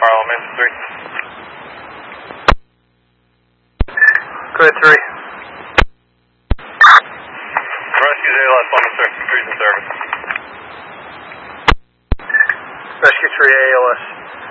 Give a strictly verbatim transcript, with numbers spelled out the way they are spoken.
Harlem, Manson three. Go ahead, three. Rescue's A L S, Lemon sir. Three's in service. Rescue three A L S.